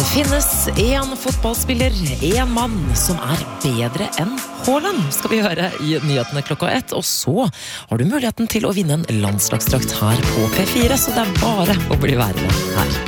finnes en fotballspiller, en mann som bedre enn Haaland, skal vi høre i nyhetene 1:00, og så har du muligheten til å vinne en landslagsdrakt her på P4, så det bare å bli værende her.